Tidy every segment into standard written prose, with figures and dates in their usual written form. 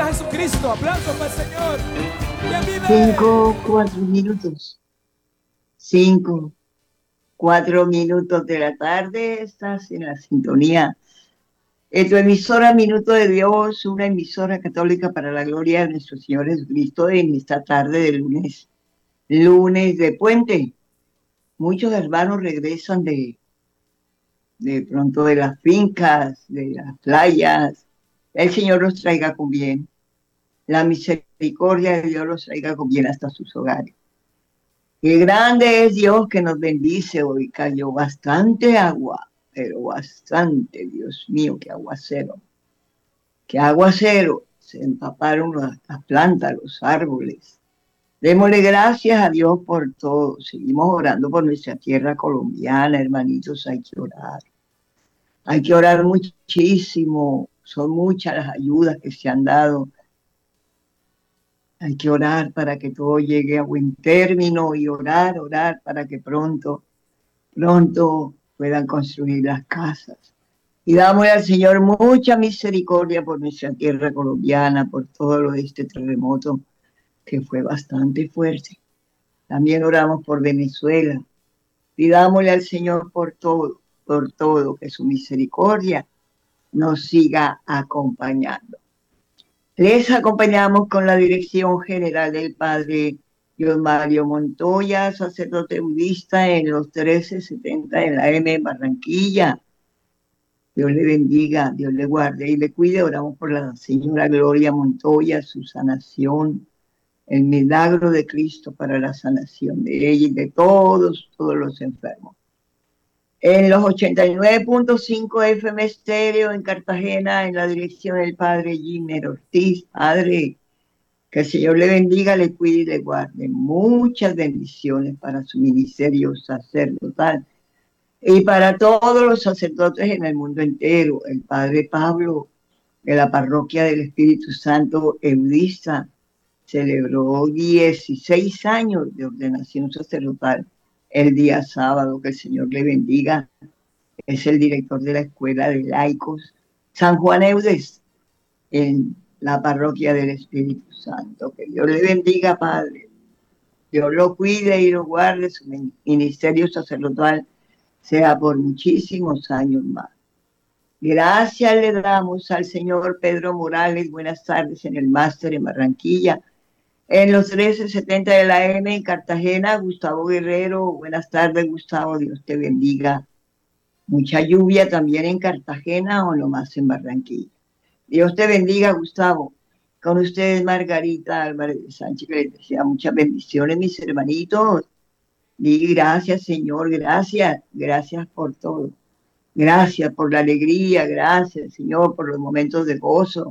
a Jesucristo. Aplausos para el Señor. ¡Bien vive! 5, 4 minutos. 5, 4 minutos de la tarde. Estás en la sintonía. En tu emisora Minuto de Dios, una emisora católica para la gloria de nuestro Señor Jesucristo, en esta tarde de lunes. Lunes de puente. Muchos hermanos regresan de pronto de las fincas, de las playas. El Señor los traiga con bien. La misericordia de Dios los traiga con bien hasta sus hogares. Qué grande es Dios que nos bendice hoy. Cayó bastante agua, pero bastante, Dios mío, qué aguacero. Qué aguacero. Se empaparon las plantas, los árboles. Démosle gracias a Dios por todo. Seguimos orando por nuestra tierra colombiana, hermanitos, hay que orar. Hay que orar muchísimo. Son muchas las ayudas que se han dado. Hay que orar para que todo llegue a buen término y orar para que pronto puedan construir las casas. Y damos al Señor mucha misericordia por nuestra tierra colombiana, por todo lo de este terremoto que fue bastante fuerte. También oramos por Venezuela. Pidámosle al Señor por todo, que su misericordia nos siga acompañando. Les acompañamos con la dirección general del Padre Dios Mario Montoya, sacerdote budista en los 1370 de la M Barranquilla. Dios le bendiga, Dios le guarde y le cuide. Oramos por la señora Gloria Montoya, su sanación, el milagro de Cristo para la sanación de ella y de todos los enfermos. En los 89.5 FM Estéreo en Cartagena, en la dirección del Padre Jimmer Ortiz. Padre, que el Señor le bendiga, le cuide y le guarde. Muchas bendiciones para su ministerio sacerdotal y para todos los sacerdotes en el mundo entero. El Padre Pablo, de la Parroquia del Espíritu Santo Eudista, celebró 16 años de ordenación sacerdotal el día sábado. Que el Señor le bendiga. Es el director de la Escuela de Laicos San Juan Eudes, en la Parroquia del Espíritu Santo. Que Dios le bendiga, Padre. Dios lo cuide y lo guarde. Su ministerio sacerdotal sea por muchísimos años más. Gracias le damos al señor Pedro Morales. Buenas tardes en el máster en Barranquilla. En los 1370 de la M en Cartagena, Gustavo Guerrero. Buenas tardes, Gustavo. Dios te bendiga. Mucha lluvia también en Cartagena o nomás en Barranquilla. Dios te bendiga, Gustavo. Con ustedes, Margarita Álvarez de Sánchez, que les desea muchas bendiciones, mis hermanitos. Y gracias, Señor, gracias por todo. Gracias por la alegría, gracias, Señor, por los momentos de gozo.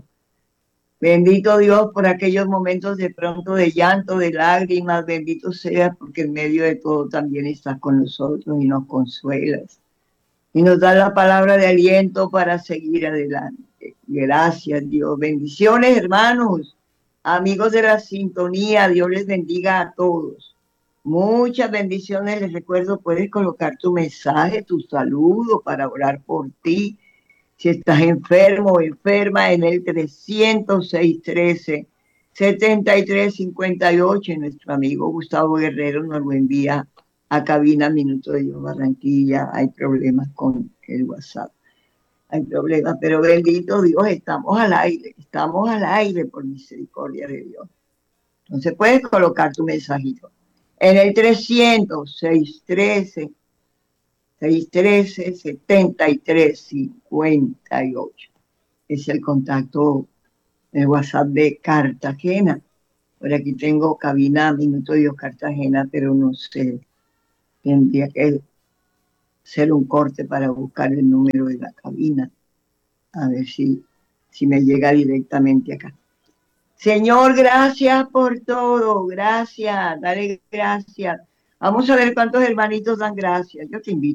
Bendito Dios por aquellos momentos de pronto de llanto, de lágrimas. Bendito seas porque en medio de todo también estás con nosotros y nos consuelas. Y nos da la palabra de aliento para seguir adelante. Gracias, Dios. Bendiciones, hermanos, amigos de la sintonía. Dios les bendiga a todos. Muchas bendiciones. Les recuerdo, puedes colocar tu mensaje, tu saludo para orar por ti. Si estás enfermo o enferma, en el 306-13-73-58, nuestro amigo Gustavo Guerrero nos lo envía a cabina Minuto de Dios Barranquilla. Hay problemas con el WhatsApp. Hay problemas, pero bendito Dios, estamos al aire por misericordia de Dios. Entonces puedes colocar tu mensajito en el 300-613-73-58. Es el contacto de WhatsApp de Cartagena. Por aquí tengo cabina Minuto de Dios Cartagena, pero no sé, tendría que hacer un corte para buscar el número de la cabina, a ver si me llega directamente acá. Señor, gracias por todo, gracias, dale gracias. Vamos a ver cuántos hermanitos dan gracias. Yo te invito